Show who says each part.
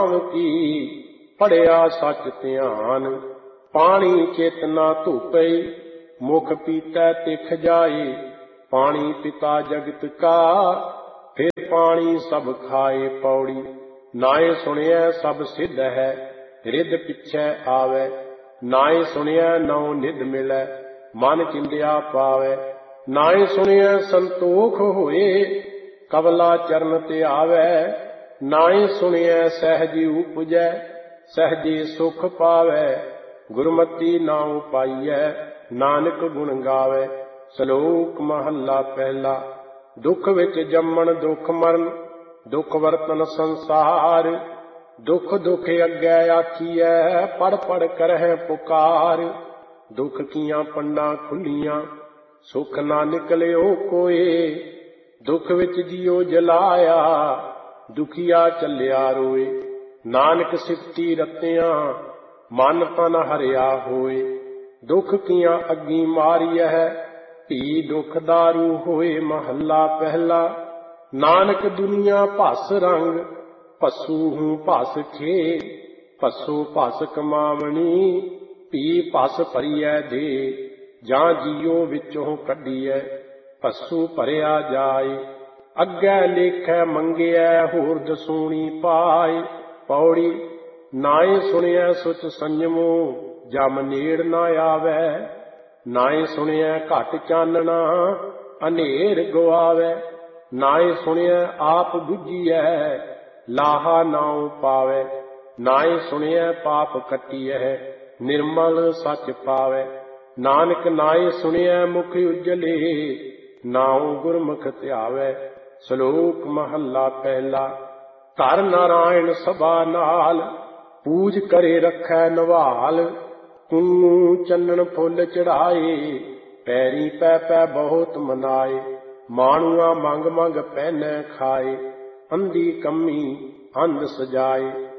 Speaker 1: की पढ़िया सच ध्यान। पानी चित ना धूपई मुख पीतै तिख जाए। पानी पिता जगत का फिर पानी सब खाए। पौड़ी नाए सुनिया सब सिद्ध है रिद पिछै आवे। नाए सुनिया नौ निध मिलै मन चिंदिया पावे। नाए सुनिया संतोख होए कबला चरण ते आवे। नाए सुनिया सहजी उपजै सहजे सुख पावे। गुरमति नाउ पाइयै नानक गुण गावे। ਸ਼ਲੋਕ ਮਹੱਲਾ ਪਹਿਲਾ। ਦੁੱਖ ਵਿੱਚ ਜੰਮਣ ਦੁੱਖ ਮਰਨ ਦੁੱਖ ਵਰਤਨ ਸੰਸਾਰ। ਦੁੱਖ ਦੁੱਖ ਅੱਗੇ ਆਖੀਐ ਪੜ ਪੜ ਕਰਹਿ ਪੁਕਾਰ। ਦੁੱਖ ਕੀਆਂ ਪੰਡਾਂ ਖੁੱਲੀਆਂ ਸੁਖ ਨਾ ਨਿਕਲਿਓ ਕੋਏ। ਦੁੱਖ ਵਿੱਚ ਜੀਉ ਜਲਾਇਆ ਦੁਖੀਆ ਚੱਲਿਆ ਰੋਏ। ਨਾਨਕ ਸਿਫਤੀ ਰਤਿਆਂ ਮਨ ਤਨ ਹਰਿਆ ਹੋਏ। ਦੁੱਖ ਕੀਆਂ ਅੱਗੀ ਮਾਰੀਐ ਭੀ ਦੁੱਖ ਦਾਰੂ ਹੋਏ। ਮਹੱਲਾ ਪਹਿਲਾ। ਨਾਨਕ ਦੁਨੀਆ ਭਸ ਰੰਗ ਭਸੂ ਹੂੰ ਭਸ ਖੇ। ਭਸੋ ਭਸ ਕਮਾਵਣੀ ਭੀ ਭਸ ਭਰੀਐ ਦੇ। ਜਾਂ ਜੀਉ ਵਿੱਚੋਂ ਕੱਢੀਐ ਭਸੂ ਭਰਿਆ ਜਾਏ। ਅੱਗੇ ਲੇਖੈ ਮੰਗਿਐ ਹੋਰ ਦਸੂਣੀ ਪਾਏ। ਪੌੜੀ ਨਾਏ ਸੁਣਿਐ ਸੁਚ ਸੰਜਮੋ ਜਮ ਨੇੜ ਨਾ ਆਵੈ। ਨਾਏ ਸੁਣਿਐ ਘਟ ਚਾਨਣਾ ਹਨੇਰ ਗਵਾਵੇ। ਨਾਏ ਸੁਣਿਐ ਆਪ ਬੁੱਝੀਐ ਲਾਹਾ ਨਾਉ ਪਾਵੇ। ਨਾਏ ਸੁਣਿਐ ਪਾਪ ਕੱਟੀਐ ਨਿਰਮਲ ਸੱਚ ਪਾਵੇ। ਨਾਨਕ ਨਾਏ ਸੁਣਿਐ ਮੁਖ ਉਜਲੇ ਨਾਉ ਗੁਰਮੁਖ ਧਿਆਵੇ। ਸ਼ਲੋਕ ਮਹੱਲਾ ਪਹਿਲਾ। ਧਰ ਨਾਰਾਇਣ ਸਭਾ ਨਾਲ ਪੂਜ ਕਰੇ ਰੱਖੈ ਨਵਾਲ। ਕੂੰ ਚੰਨਣ ਫੁੱਲ ਚੜਾਏ ਪੈਰੀ ਪੈ ਪੈ ਬਹੁਤ ਮਨਾਏ। ਮਾਣੂਆ ਮੰਗ ਮੰਗ ਪਹਿਨੈ ਖਾਏ ਅੰਧੀ ਕੰਮੀ ਅੰਧ ਸਜਾਏ।